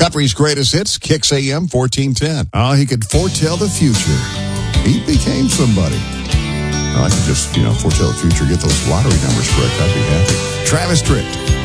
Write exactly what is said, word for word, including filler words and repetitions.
Country's greatest hits, Kicks A M fourteen ten. Oh, he could foretell the future. He became somebody. Oh, I could just, you know, foretell the future, get those lottery numbers correct. I'd be happy. Travis Tritt.